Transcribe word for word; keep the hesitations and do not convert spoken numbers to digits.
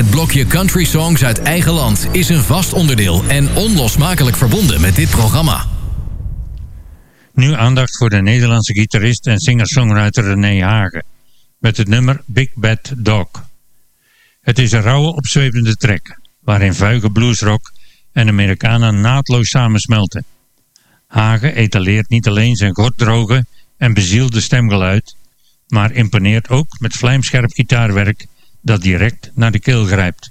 Het blokje country songs uit eigen land is een vast onderdeel en onlosmakelijk verbonden met dit programma. Nu aandacht voor de Nederlandse gitarist en singer-songwriter René Hagen met het nummer Big Bad Dog. Het is een rauwe, opzwepende track waarin vuige bluesrock en Americana naadloos samensmelten. Hagen etaleert niet alleen zijn goddroge en bezielde stemgeluid, maar imponeert ook met vlijmscherp gitaarwerk dat direct naar de keel grijpt.